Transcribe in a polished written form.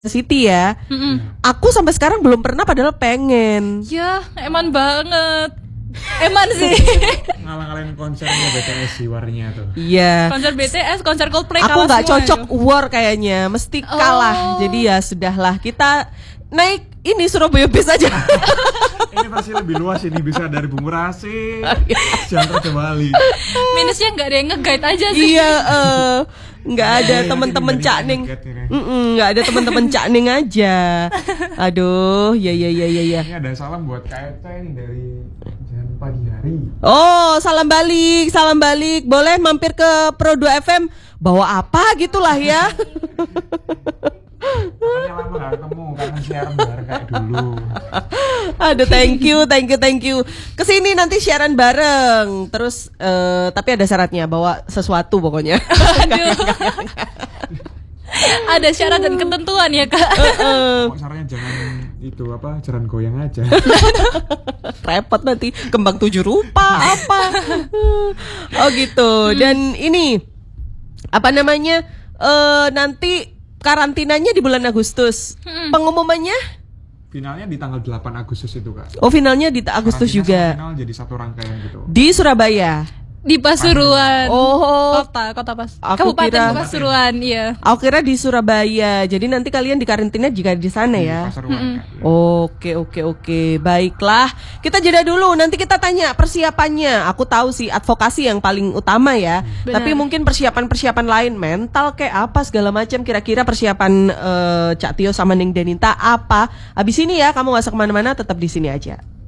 City ya. Aku sampai sekarang belum pernah padahal pengen. Ya, eman banget. Eman sih. Ngalang-ngalain konsernya BTS sih warnya tuh. Iya. Konser BTS, konser Coldplay Aku kalah nggak semua cocok itu. war kayaknya, mesti kalah. Jadi ya sudahlah, kita naik ini Surabaya Base aja. Ini pasti lebih luas ini, bisa dari Bungurasi, Jangan ke Bali. Minusnya nggak ada yang nge-guide aja sih. Iya, nggak ada teman-teman Cak Ning. Nggak ada teman-teman Cak Ning aja. Aduh, ya. Ini ada salam buat KFC ini dari Jangan Pagi Hari. Oh, salam balik. Boleh mampir ke Pro 2 FM bawa apa gitulah ya. Makanya lama gak ketemu karena siaran bareng kayak dulu. Aduh, thank you. Kesini nanti siaran bareng. Terus tapi ada syaratnya, bawa sesuatu pokoknya. Aduh. Ada syarat dan ketentuan ya, Kak. Kok sarannya jangan itu apa, jalan goyang aja. Repot nanti kembang 7 rupa apa. Oh gitu. Dan ini apa namanya? Nanti karantinanya di bulan Agustus. Pengumumannya? Finalnya di tanggal 8 Agustus itu, Kak. Oh, finalnya di Agustus Karantina juga. sama final jadi satu rangkaian gitu. Di Surabaya. Di Pasuruan. Oh, Kota Pas. Aku kira- Kabupaten Pasuruan, iya. aku kira di Surabaya. Jadi nanti kalian dikarantina jika di sana ya. Pasuruan, Kak. Oke. Baiklah. Kita jeda dulu. Nanti kita tanya persiapannya. Aku tahu sih advokasi yang paling utama ya. Benar. Tapi mungkin persiapan lain, mental kayak apa segala macam. Kira-kira persiapan Cak Tio sama Ning Denita apa? Abis ini ya, kamu gak usah kemana-mana, tetap di sini aja.